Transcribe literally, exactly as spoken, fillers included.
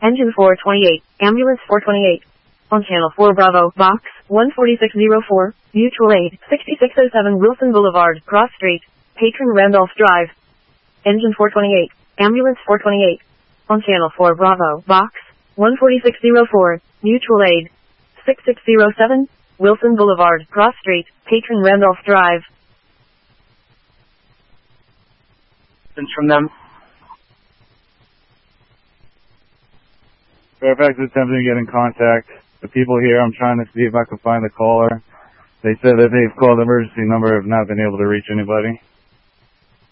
Engine four twenty-eight, Ambulance four twenty-eight. On Channel four Bravo, Box one forty-six oh four, Mutual Aid, sixty-six oh seven Wilson Boulevard, Cross Street, Patron Randolph Drive. Engine four twenty-eight, Ambulance four twenty-eight. On Channel four Bravo, Box one forty-six oh four, Mutual Aid, sixty-six oh seven, Wilson Boulevard, Cross Street, Patron Randolph Drive. From them. Fairfax is attempting to get in contact. The people here, I'm trying to see if I can find the caller. They said that they've called the emergency number, have not been able to reach anybody.